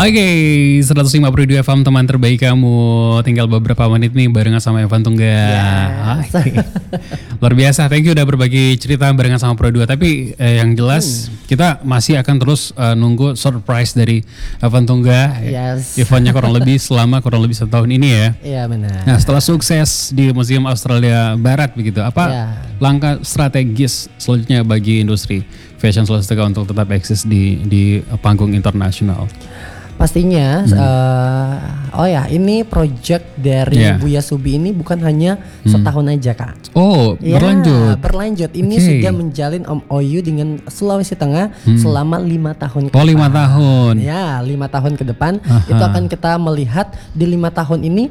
Oke, 152 FM teman terbaik kamu. Tinggal beberapa menit nih barengan sama Evan Tunggal. Yes. Oke. Luar biasa, thank you udah berbagi cerita barengan sama Pro 2. Tapi yang jelas kita masih akan terus nunggu surprise dari Evan Tunggal. Yes. Eventnya kurang lebih 1 tahun ini ya. Iya benar. Nah, setelah sukses di Museum Australia Barat begitu, apa langkah strategis selanjutnya bagi industri fashion Sulawesi Tengah untuk tetap eksis di panggung internasional? Pastinya, ini project dari Buya Subi ini bukan hanya setahun aja Kak. Oh, ya, berlanjut. Berlanjut. Ini sudah menjalin MOU dengan Sulawesi Tengah selama 5 tahun ke depan. 5 tahun. Ya, 5 tahun ke depan. Itu akan kita melihat di 5 tahun ini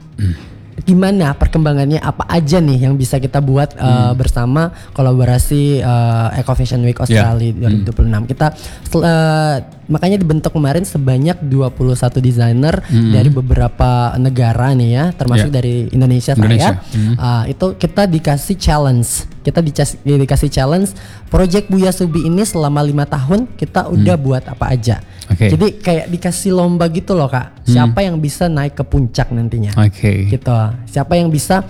gimana perkembangannya, apa aja nih yang bisa kita buat bersama kolaborasi Eco Fashion Week Australia 2026. Kita makanya dibentuk kemarin sebanyak 21 desainer dari beberapa negara nih ya, termasuk dari Indonesia. Itu kita dikasih challenge. Kita dikasih challenge Project Buya Subi ini selama 5 tahun kita udah buat apa aja. Jadi kayak dikasih lomba gitu loh Kak. Siapa yang bisa naik ke puncak nantinya. Gitu. Siapa yang bisa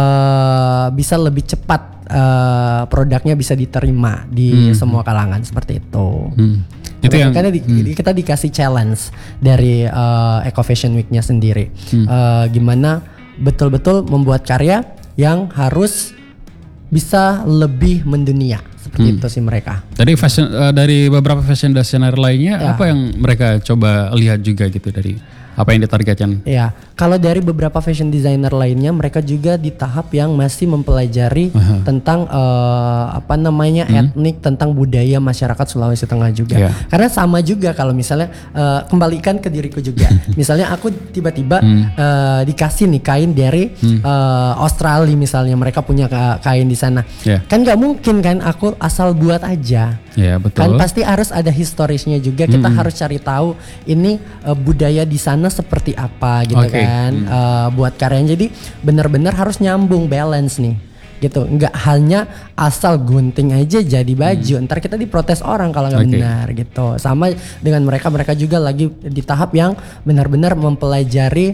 lebih cepat produknya bisa diterima di semua kalangan seperti itu. Itu yang karena kita dikasih challenge dari Eco Fashion Week-nya sendiri. Gimana betul-betul membuat karya yang harus bisa lebih mendunia. Seperti itu sih mereka. Dari beberapa fashion designer lainnya, apa yang mereka coba lihat juga gitu dari apa yang ditargetkan? Ya, kalau dari beberapa fashion designer lainnya, mereka juga di tahap yang masih mempelajari tentang etnik, tentang budaya masyarakat Sulawesi Tengah juga. Karena sama juga kalau misalnya kembalikan ke diriku juga. Misalnya aku tiba-tiba dikasih nih kain dari Australia misalnya, mereka punya kain di sana. Kan nggak mungkin kan aku asal buat aja. Betul. Kan pasti harus ada historisnya juga. Kita harus cari tahu ini budaya di sana seperti apa gitu kan. Buat karyanya, jadi benar-benar harus nyambung, balance nih gitu. Nggak hanya asal gunting aja jadi baju, ntar kita diprotes orang kalau nggak benar gitu. Sama dengan mereka juga lagi di tahap yang benar-benar mempelajari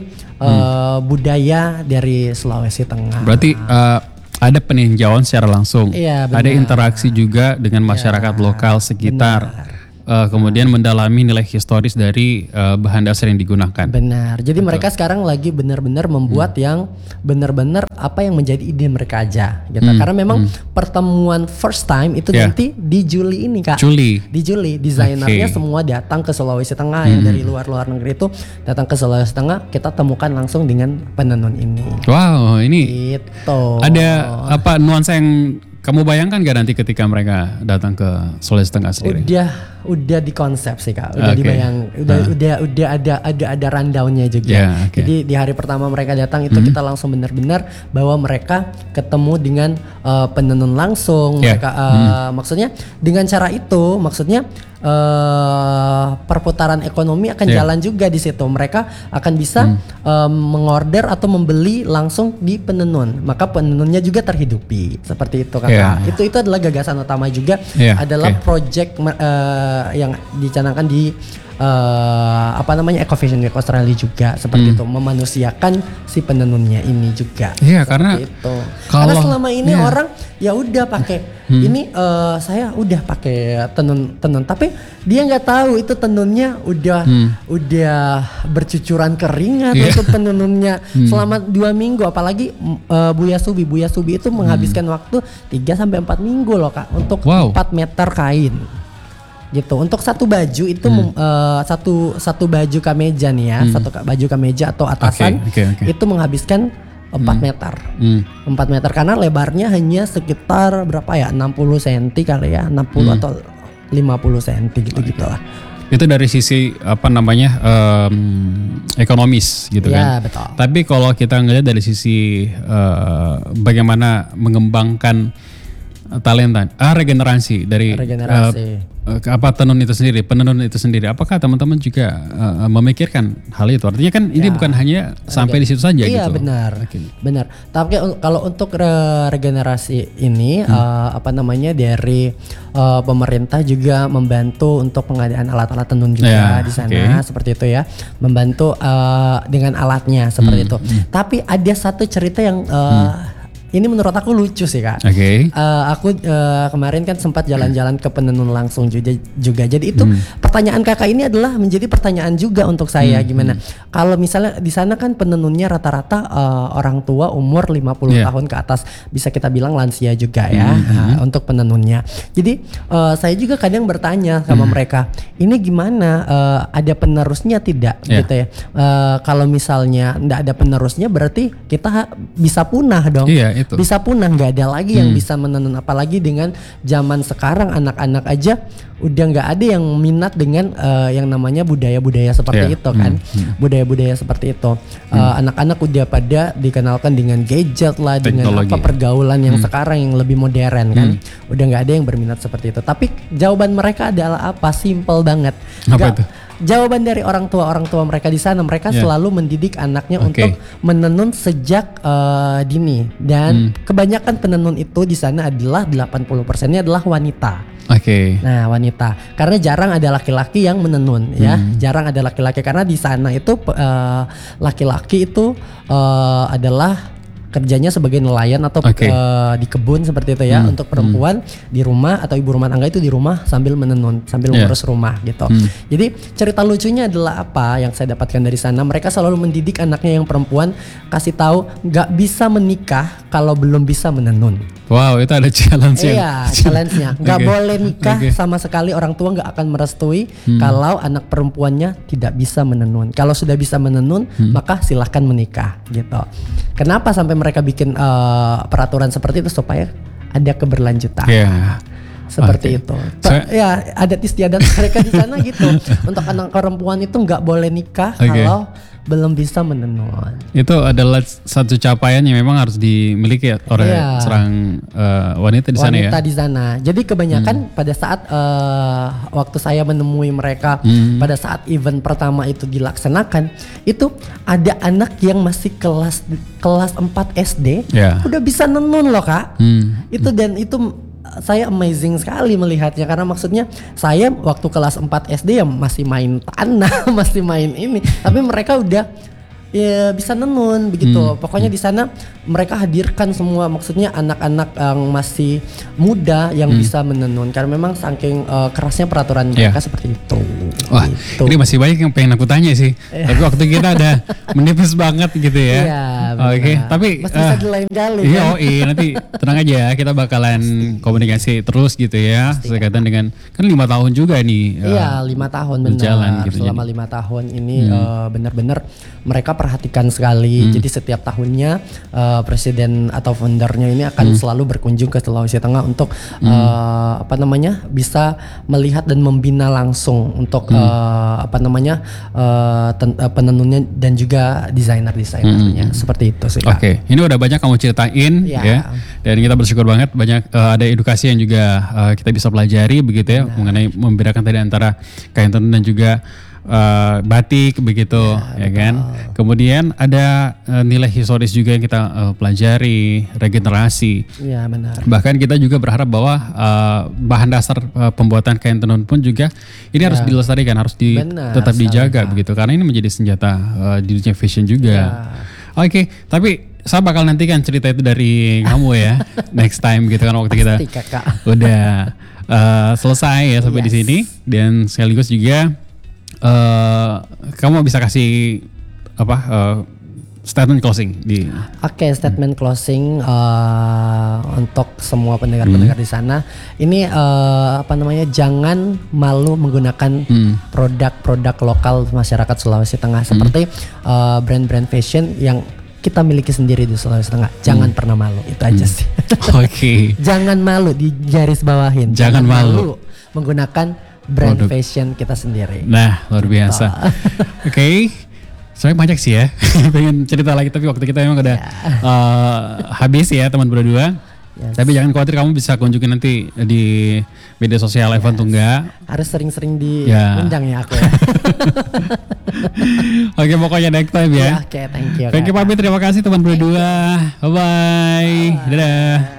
budaya dari Sulawesi Tengah. Berarti ada peninjauan secara langsung, ada interaksi juga dengan masyarakat lokal sekitar. Kemudian mendalami nilai historis dari bahan dasar yang digunakan. Benar. Jadi mereka sekarang lagi benar-benar membuat yang benar-benar apa yang menjadi ide mereka aja gitu. Karena memang pertemuan first time itu nanti di Juli ini Kak. Di Juli desainernya semua datang ke Sulawesi Tengah, yang dari luar negeri itu datang ke Sulawesi Tengah, kita temukan langsung dengan penenun ini. Wow, ini gitu. Ada apa nuansa yang kamu bayangkan gak nanti ketika mereka datang ke Sulawesi Tengah sendiri? Udah di konsep sih Kak, udah dibayang, udah ada rundownnya juga. Jadi di hari pertama mereka datang itu kita langsung benar-benar bahwa mereka ketemu dengan penenun langsung. Mereka maksudnya dengan cara itu, maksudnya perputaran ekonomi akan jalan juga di situ. Mereka akan bisa mengorder atau membeli langsung di penenun, maka penenunnya juga terhidupi seperti itu Kak. Itu adalah gagasan utama juga, adalah project yang dicanangkan di Eco Fashion Week Australia juga seperti itu, memanusiakan si penenunnya ini juga. Karena itu. Karena selama ini orang ya udah pakai ini saya udah pakai tenun, tapi dia nggak tahu itu tenunnya udah bercucuran keringat itu tenunnya selama 2 minggu, apalagi Buya Subi itu menghabiskan waktu 3 sampai 4 minggu loh Kak untuk 4 meter kain. Gitu. Untuk satu baju itu satu baju kameja nih ya, satu baju kameja atau atasan itu menghabiskan 4 meter. 4 meter karena lebarnya hanya sekitar berapa ya? 60 cm kali ya, 60 atau 50 cm gitu lah. Itu dari sisi ekonomis gitu kan. Betul. Tapi kalau kita ngelihat dari sisi bagaimana mengembangkan talenta, regenerasi dari apa tenun itu sendiri, penenun itu sendiri. Apakah teman-teman juga memikirkan hal itu? Artinya kan ini bukan hanya sampai di situ saja gitu. Iya benar, benar. Tapi kalau untuk regenerasi ini apa namanya dari pemerintah juga membantu untuk pengadaan alat-alat tenun juga di sana seperti itu ya, membantu dengan alatnya seperti itu. Tapi ada satu cerita yang ini menurut aku lucu sih Kak. Aku kemarin kan sempat jalan-jalan ke penenun langsung juga. Jadi itu pertanyaan Kakak ini adalah menjadi pertanyaan juga untuk saya. Gimana? Kalau misalnya di sana kan penenunnya rata-rata orang tua umur 50 tahun ke atas, bisa kita bilang lansia juga ya untuk penenunnya. Jadi saya juga kadang bertanya sama mereka, ini gimana? Ada penerusnya tidak? Gitu ya. Kalau misalnya enggak ada penerusnya berarti kita bisa punah dong. Itu. Bisa punah, nggak ada lagi yang bisa menenun, apalagi dengan zaman sekarang anak-anak aja udah nggak ada yang minat dengan yang namanya budaya-budaya seperti itu kan. Budaya-budaya seperti itu anak-anak udah pada dikenalkan dengan gadget lah, dengan apa pergaulan yang sekarang yang lebih modern kan. Udah nggak ada yang berminat seperti itu. Tapi jawaban mereka adalah apa? Simple banget. Apa itu? Jawaban dari orang tua mereka di sana, mereka selalu mendidik anaknya untuk menenun sejak dini, dan kebanyakan penenun itu di sana adalah 80%-nya adalah wanita. Nah, wanita, karena jarang ada laki-laki yang menenun ya, jarang ada laki-laki karena di sana itu laki-laki itu adalah kerjanya sebagai nelayan atau di kebun seperti itu ya. Untuk perempuan di rumah atau ibu rumah tangga itu di rumah sambil menenun, sambil ngurus rumah gitu. Jadi cerita lucunya adalah apa yang saya dapatkan dari sana, mereka selalu mendidik anaknya yang perempuan, kasih tahu nggak bisa menikah kalau belum bisa menenun. Wow, itu ada challenge. Iya, challenge-nya. Nggak boleh nikah sama sekali, orang tua nggak akan merestui kalau anak perempuannya tidak bisa menenun. Kalau sudah bisa menenun, maka silahkan menikah gitu. Kenapa sampai mereka bikin peraturan seperti itu? Supaya ada keberlanjutan. Seperti itu. Ya, adat istiadat mereka di sana gitu. Untuk anak perempuan itu nggak boleh nikah kalau belum bisa menenun. Itu adalah satu capaian yang memang harus dimiliki oleh seorang wanita di sana ya. Wanita di sana. Jadi kebanyakan pada saat waktu saya menemui mereka pada saat event pertama itu dilaksanakan, itu ada anak yang masih kelas 4 SD udah bisa nenun loh Kak. Dan itu saya amazing sekali melihatnya, karena maksudnya saya waktu kelas 4 SD ya masih main tanah, masih main ini, tapi mereka udah bisa nenun begitu. Pokoknya di sana mereka hadirkan semua, maksudnya anak-anak yang masih muda yang bisa menenun, karena memang saking kerasnya peraturan mereka seperti itu. Wah, gitu. Ini masih banyak yang pengen aku tanya sih. Tapi waktu kita ada menipis banget gitu ya. Tapi masih bisa di lain kali. Nanti tenang aja, kita bakalan komunikasi terus gitu ya. Berkaitan dengan kan 5 tahun juga nih. 5 tahun benar. Gitu. Selama 5 tahun ini benar-benar mereka perhatikan sekali. Jadi setiap tahunnya presiden atau foundernya ini akan selalu berkunjung ke Sulawesi Tengah untuk bisa melihat dan membina langsung untuk penenunnya dan juga desainer-desainernya. Seperti itu sih Kak. Ini udah banyak kamu ceritain ya. Dan kita bersyukur banget banyak ada edukasi yang juga kita bisa pelajari begitu ya, mengenai membedakan tadi antara kain tenun dan juga batik begitu ya kan. Kemudian ada nilai historis juga yang kita pelajari, regenerasi. Iya benar. Bahkan kita juga berharap bahwa bahan dasar pembuatan kain tenun pun juga ini harus dilestarikan, harus tetap dijaga begitu, karena ini menjadi senjata di dunia fashion juga. Tapi saya bakal nantikan cerita itu dari kamu ya next time gitu kan, waktu kita udah selesai ya sampai di sini, dan sekaligus juga kamu bisa kasih statement closing di. Statement closing untuk semua pendengar-pendengar di sana. Ini jangan malu menggunakan produk-produk lokal masyarakat Sulawesi Tengah, seperti brand-brand fashion yang kita miliki sendiri di Sulawesi Tengah. Jangan pernah malu, itu aja sih. Jangan malu, di garis bawahin. Jangan malu menggunakan brand fashion kita sendiri. Nah, luar biasa. Soalnya banyak sih ya pengen cerita lagi, tapi waktu kita memang udah habis ya teman berdua. Yes. Tapi jangan khawatir, kamu bisa kunjungin nanti di media sosial Evan Tungga. Harus sering-sering diundang ya aku ya. Oke, pokoknya next time ya. Oke, thank you. Thank you pamit, terima kasih teman berdua. Bye-bye. Dadah.